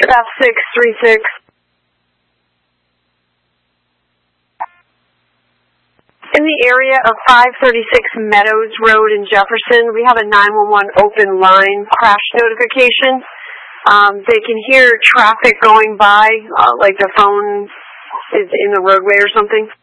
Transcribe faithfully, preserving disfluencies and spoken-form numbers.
F six three six. In the area of five thirty-six Meadows Road in Jefferson, we have a nine one one open line crash notification. Um, they can hear traffic going by, uh, like the phone is in the roadway or something.